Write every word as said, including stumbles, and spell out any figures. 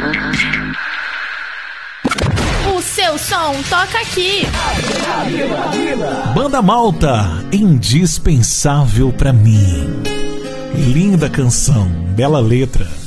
O seu som toca aqui. Banda Malta, indispensável pra mim. Linda canção, bela letra.